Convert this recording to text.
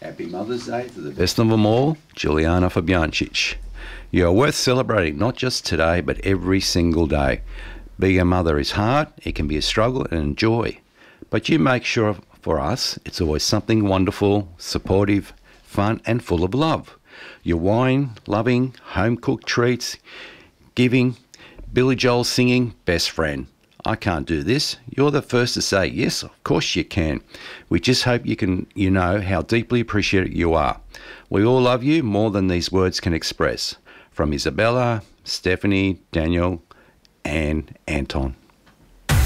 Happy Mother's Day to the best of them all, Juliana Fabiancic. You are worth celebrating, not just today, but every single day. Being a mother is hard, it can be a struggle and a joy. But you make sure for us, it's always something wonderful, supportive, fun and full of love. Your wine-loving, home-cooked treats, giving, Billy Joel singing, best friend. I can't do this. You're the first to say, yes, of course you can. We just hope you know how deeply appreciated you are. We all love you more than these words can express. From Isabella, Stephanie, Daniel, and Anton.